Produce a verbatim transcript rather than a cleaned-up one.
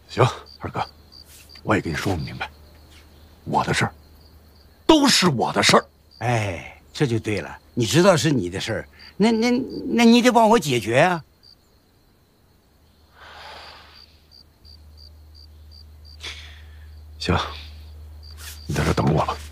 行，二哥，我也跟你说不明白，我的事儿都是我的事儿。 哎，这就对了。你知道是你的事儿，那那那你得帮我解决啊。 行，你在这等我吧。